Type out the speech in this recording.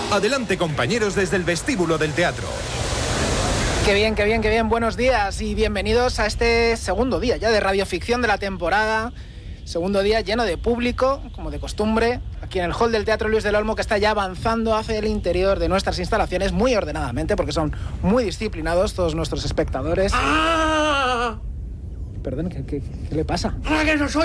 Adelante, compañeros, desde el vestíbulo del teatro. Qué bien, qué bien, qué bien. Buenos días y bienvenidos a este segundo día ya de radioficción de la temporada. Segundo día lleno de público, como de costumbre, aquí en el hall del Teatro Luis del Olmo, que está ya avanzando hacia el interior de nuestras instalaciones muy ordenadamente, porque son muy disciplinados todos nuestros espectadores. ¡Ah! Perdón, ¿qué le pasa? ¡Ah, que no soy